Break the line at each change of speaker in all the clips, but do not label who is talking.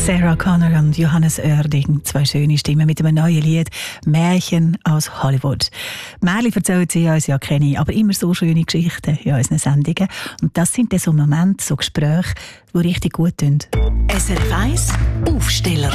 Sarah Connor und Johannes Oerding, zwei schöne Stimmen mit einem neuen Lied «Märchen aus Hollywood». Märchen erzählen sie uns ja keine, aber immer so schöne Geschichten in unseren Sendungen. Und das sind dann so Momente, so Gespräche, die richtig gut tun.
SRF 1 Aufsteller.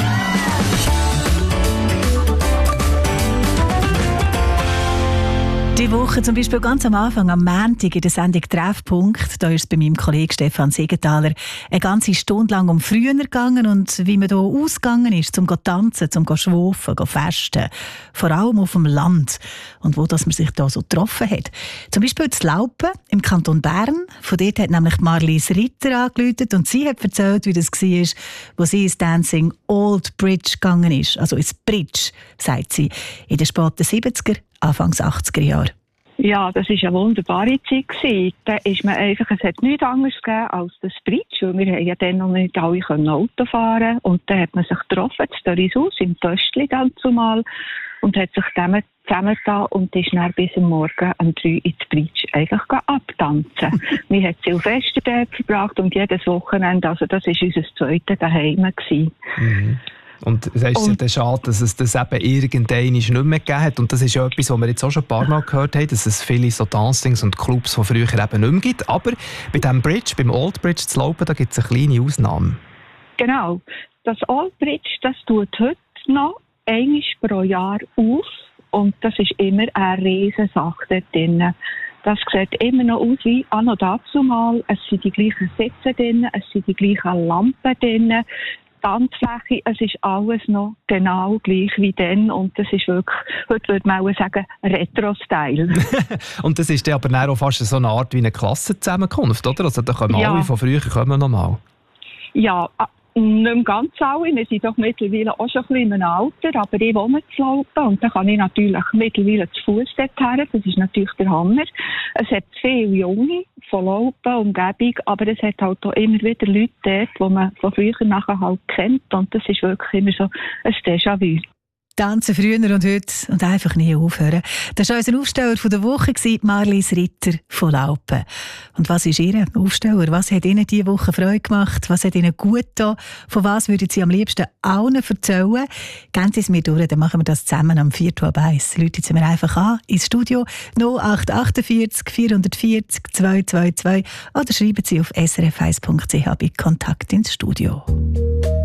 Die Woche zum Beispiel ganz am Anfang, am Montag in der Sendung «Treffpunkt», da ist es bei meinem Kollegen Stefan Siegenthaler eine ganze Stunde lang um früher gegangen und wie man hier ausgegangen ist, zum tanzen, zum schwufen, festen. Vor allem auf dem Land. Und wo dass man sich da so getroffen hat. Zum Beispiel in Laupen im Kanton Bern. Von dort hat nämlich Marlies Ritter angerufen und sie hat erzählt, wie das war, wo sie ins Dancing Old Bridge gegangen ist. Also ins Bridge, sagt sie, in den späten 70er, Anfangs 80er Jahre.
Ja, das war eine wunderbare Zeit. Da ist man einfach, es hat nichts anderes gegeben als das Bridge. Und wir haben ja dann noch nicht alle Auto fahren. Und dann hat man sich getroffen, in Dörrishaus, im Pöstli dann zumal. Und hat sich zusammengetan und ist dann bis am Morgen um 3 ins Bridge eigentlich abtanzen. Wir haben Silvester dort verbracht und jedes Wochenende, also das war unser zweites Daheim.
Mhm. Und es ist ja schade, dass es das eben irgendwann nicht mehr gegeben hat. Und das ist ja etwas, was wir jetzt auch schon ein paar Mal gehört haben, dass es viele so Dancings und Clubs von früher eben nicht mehr gibt. Aber bei diesem Bridge, beim Old Bridge zu Laupen, da gibt es eine kleine Ausnahme. Genau.
Das Old Bridge, das tut heute noch einmal pro Jahr auf. Und das ist immer eine riesen Sache dort drin. Das sieht immer noch aus wie anno dazumal. Es sind die gleichen Sitze drin, es sind die gleichen Lampen drin. Tanzfläche, es ist alles noch genau gleich wie dann und das ist wirklich, heute würde man auch sagen, Retro-Style.
Und das ist dann aber auch fast so eine Art wie eine Klassenzusammenkunft, oder? Also da kommen alle von früher kommen noch mal.
Ja, nicht mehr ganz alle. Wir sind doch mittlerweile auch schon ein bisschen im Alter, aber ich wohne zu Laupen und da kann ich natürlich mittlerweile zu Fuß dorthin. Das ist natürlich der Hammer. Es hat viele Junge von Laupen, Umgebung, aber es hat halt auch immer wieder Leute dort, die man von früher nachher halt kennt und das ist wirklich immer so ein Déjà-vu.
Tanzen früher und heute und einfach nie aufhören. Das war unser Aufsteller von der Woche, Marlies Ritter von Laupen. Und was ist Ihr Aufsteller? Was hat Ihnen diese Woche Freude gemacht? Was hat Ihnen gut getan? Von was würden Sie am liebsten allen erzählen? Gehen Sie es mir durch, dann machen wir das zusammen am 4.1. Rufen Sie mir einfach an ins Studio 0848 440 222 oder schreiben Sie auf srf1.ch bei Kontakt ins Studio.